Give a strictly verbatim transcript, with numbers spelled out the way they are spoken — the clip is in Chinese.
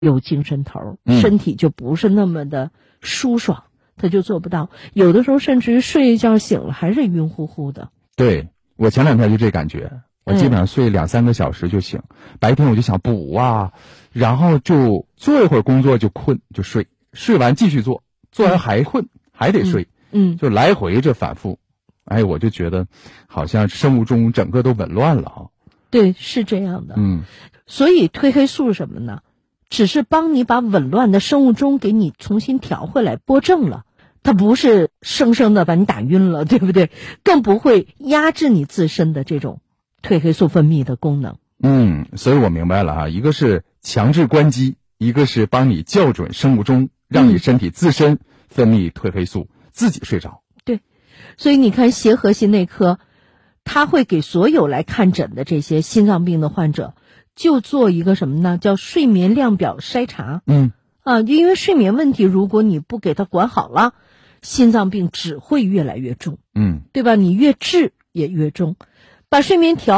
有精神头， 嗯身体就不是那么的舒爽，他就做不到。有的时候甚至于睡一觉醒了还是晕乎乎的。 对，我前两天就这感觉，我基本上睡两三个小时就醒，嗯、白天我就想补啊，然后就做一会儿工作就困就睡，睡完继续做，做完还困、嗯、还得睡， 嗯， 就来回这反复。哎，我就觉得好像生物钟整个都紊乱了啊。 对，是这样的。 嗯， 所以褪黑素是什么呢？只是帮你把紊乱的生物钟给你重新调回来，拨正了。它不是生生的把你打晕了，对不对？更不会压制你自身的这种褪黑素分泌的功能。 嗯，所以我明白了啊，一个是强制关机，一个是帮你校准生物钟，让你身体自身分泌褪黑素，嗯、自己睡着。 对，所以你看协和心内科，他会给所有来看诊的这些心脏病的患者，就做一个什么呢？叫睡眠量表筛查。 嗯，啊， 因为睡眠问题，如果你不给他管好了，心脏病只会越来越重。 嗯， 对吧？你越治也越重，把睡眠调